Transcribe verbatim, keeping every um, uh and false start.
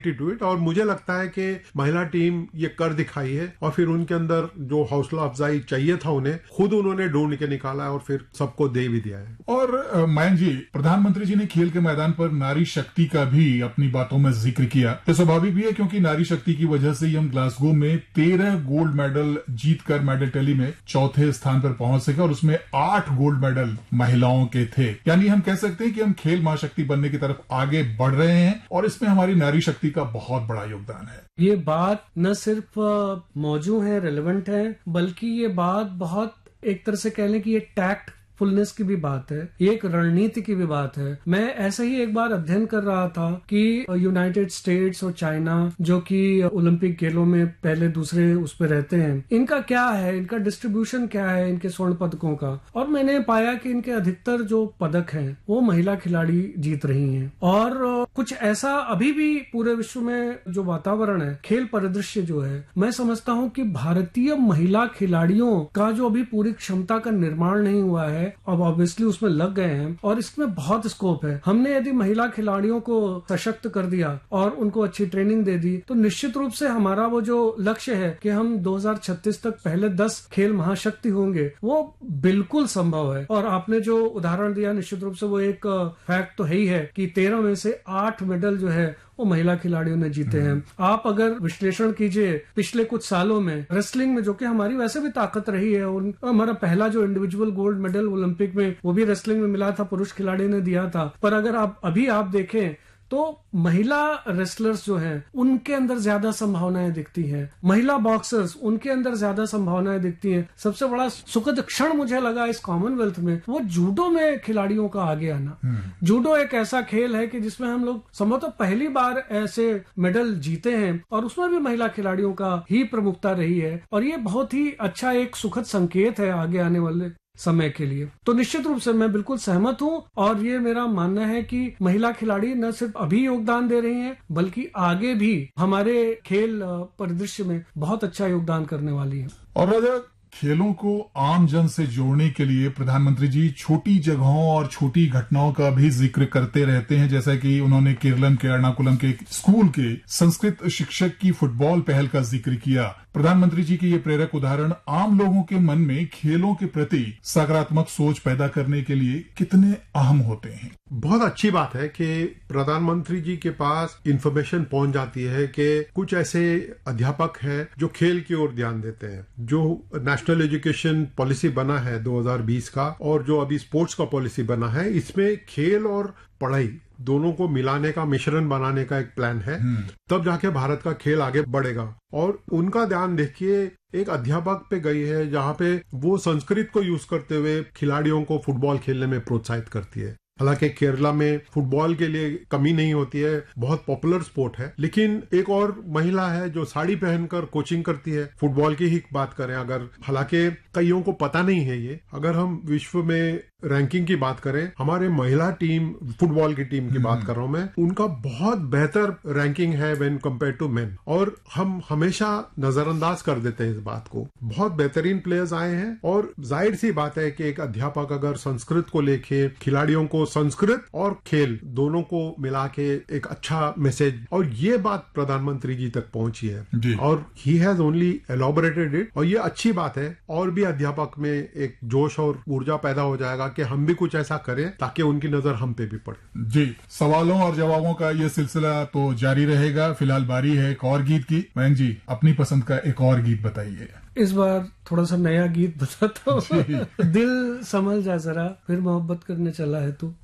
To it. और मुझे लगता है कि महिला टीम ये कर दिखाई है और फिर उनके अंदर जो हौसला अफजाई चाहिए था उन्हें खुद उन्होंने ढूंढ के निकाला और फिर सबको दे भी दिया है। और मयंक जी, प्रधानमंत्री जी ने खेल के मैदान पर नारी शक्ति का भी अपनी बातों में जिक्र किया। तो स्वाभाविक भी है क्योंकि नारी शक्ति की वजह से ही हम ग्लासगो में तेरह गोल्ड मेडल जीतकर मेडल टैली में चौथे स्थान पर पहुंच सके और उसमें आठ गोल्ड मेडल महिलाओं के थे। यानी हम कह सकते हैं कि हम खेल महाशक्ति बनने की तरफ आगे बढ़ रहे हैं और इसमें हमारी नारी शक्ति का बहुत बड़ा योगदान है। ये बात न सिर्फ मौजूद है, रेलेवेंट है, बल्कि ये बात बहुत एक तरह से कह लें कि ये टैक्ट फुलनेस की भी बात है, ये एक रणनीति की भी बात है। मैं ऐसे ही एक बार अध्ययन कर रहा था कि यूनाइटेड स्टेट्स और चाइना जो कि ओलंपिक खेलों में पहले दूसरे उस पर रहते हैं, इनका क्या है, इनका डिस्ट्रीब्यूशन क्या है इनके स्वर्ण पदकों का। और मैंने पाया कि इनके अधिकतर जो पदक हैं वो महिला खिलाड़ी जीत रही हैं। और कुछ ऐसा अभी भी पूरे विश्व में जो वातावरण है, खेल परिदृश्य जो है, मैं समझता हूं कि भारतीय महिला खिलाड़ियों का जो अभी पूरी क्षमता का निर्माण नहीं हुआ है, अब ऑब्वियसली उसमें लग गए हैं और इसमें बहुत स्कोप है। हमने यदि महिला खिलाड़ियों को सशक्त कर दिया और उनको अच्छी ट्रेनिंग दे दी तो निश्चित रूप से हमारा वो जो लक्ष्य है कि हम दो हज़ार छत्तीस तक पहले दस खेल महाशक्ति होंगे, वो बिल्कुल संभव है। और आपने जो उदाहरण दिया निश्चित रूप से वो एक फैक्ट तो है ही है कि तेरह में से आठ मेडल जो है वो महिला खिलाड़ियों ने जीते हैं। आप अगर विश्लेषण कीजिए पिछले कुछ सालों में रेसलिंग में, जो कि हमारी वैसे भी ताकत रही है, और हमारा पहला जो इंडिविजुअल गोल्ड मेडल ओलंपिक में वो भी रेसलिंग में मिला था, पुरुष खिलाड़ी ने दिया था। पर अगर आप अभी आप देखें तो महिला रेसलर्स जो हैं उनके अंदर ज्यादा संभावनाएं दिखती हैं, महिला बॉक्सर्स उनके अंदर ज्यादा संभावनाएं दिखती हैं। सबसे बड़ा सुखद क्षण मुझे लगा इस कॉमनवेल्थ में वो जूडो में खिलाड़ियों का आगे आना। जूडो एक ऐसा खेल है कि जिसमें हम लोग संभवतः पहली बार ऐसे मेडल जीते हैं और उसमें भी महिला खिलाड़ियों का ही प्रमुखता रही है। और ये बहुत ही अच्छा एक सुखद संकेत है आगे आने वाले समय के लिए। तो निश्चित रूप से मैं बिल्कुल सहमत हूं और ये मेरा मानना है कि महिला खिलाड़ी न सिर्फ अभी योगदान दे रही हैं बल्कि आगे भी हमारे खेल परिदृश्य में बहुत अच्छा योगदान करने वाली हैं। और राजा, खेलों को आम जन से जोड़ने के लिए प्रधानमंत्री जी छोटी जगहों और छोटी घटनाओं का भी जिक्र करते रहते हैं। जैसा कि उन्होंने केरलम के एर्नाकुलम के स्कूल के संस्कृत शिक्षक की फुटबॉल पहल का जिक्र किया। प्रधानमंत्री जी के ये प्रेरक उदाहरण आम लोगों के मन में खेलों के प्रति सकारात्मक सोच पैदा करने के लिए कितने अहम होते हैं। बहुत अच्छी बात है कि प्रधानमंत्री जी के पास इंफॉर्मेशन पहुंच जाती है कि कुछ ऐसे अध्यापक हैं जो खेल की ओर ध्यान देते हैं। जो नेशनल एजुकेशन पॉलिसी बना है दो हज़ार बीस का और जो अभी स्पोर्ट्स का पॉलिसी बना है, इसमें खेल और पढ़ाई दोनों को मिलाने का, मिश्रण बनाने का एक प्लान है। तब जाके भारत का खेल आगे बढ़ेगा। और उनका ध्यान देखिए एक अध्यापक पे गई है जहां पे वो संस्कृत को यूज करते हुए खिलाड़ियों को फुटबॉल खेलने में प्रोत्साहित करती है। हालांकि केरला में फुटबॉल के लिए कमी नहीं होती है, बहुत पॉपुलर स्पोर्ट है। लेकिन एक और महिला है जो साड़ी पहनकर कोचिंग करती है। फुटबॉल की ही बात करें अगर, हालांकि कईयों को पता नहीं है ये, अगर हम विश्व में रैंकिंग की बात करें, हमारे महिला टीम, फुटबॉल की टीम की बात कर रहा हूं मैं, उनका बहुत बेहतर रैंकिंग है व्हेन कंपेयर टू मेन। और हम हमेशा नजरअंदाज कर देते हैं इस बात को। बहुत बेहतरीन प्लेयर्स आए हैं और जाहिर सी बात है कि एक अध्यापक अगर संस्कृत को लेके खिलाड़ियों को संस्कृत और खेल दोनों को मिला के एक अच्छा मैसेज, और ये बात प्रधानमंत्री जी तक पहुंची है और ही हैज ओनली एलॉबरेटेड इट। और ये अच्छी बात है और भी अध्यापक में एक जोश और ऊर्जा पैदा हो जाएगा कि हम भी कुछ ऐसा करें ताकि उनकी नजर हम पे भी पड़े। जी, सवालों और जवाबों का ये सिलसिला तो जारी रहेगा। फिलहाल बारी है एक और गीत की। मयंक जी, अपनी पसंद का एक और गीत बताइए। इस बार थोड़ा सा नया गीत बताता हूँ। दिल संभल जा जरा, फिर मोहब्बत करने चला है तू।